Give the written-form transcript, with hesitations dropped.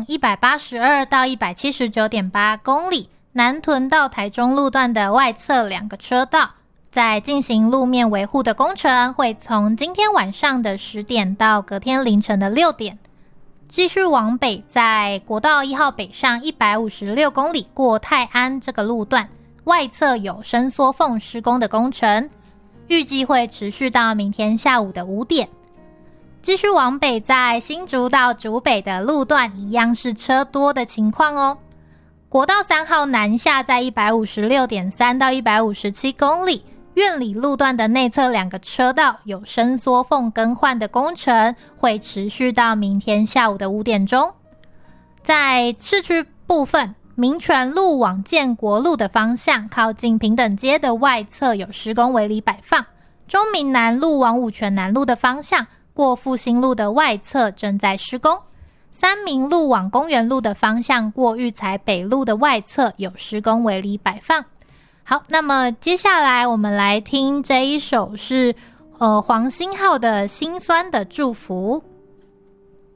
182到 179.8 公里，南屯到台中路段的外侧2个车道在进行路面维护的工程，会从今天晚上的10点到隔天凌晨的6点。继续往北，在国道1号北上156公里过泰安这个路段，外侧有伸缩缝施工的工程，预计会持续到明天下午的5点。继续往北，在新竹到竹北的路段一样是车多的情况哦。国道3号南下在 156.3 到157公里，苑里路段的内侧2个车道有伸缩缝更换的工程，会持续到明天下午的5点钟。在市区部分，民权路往建国路的方向，靠近平等街的外侧有施工围篱摆放。中民南路往五权南路的方向，过复兴路的外侧正在施工。三民路往公园路的方向，过育才北路的外侧有施工围篱摆放。好，那么接下来我们来听这一首是黄星浩的心酸的祝福。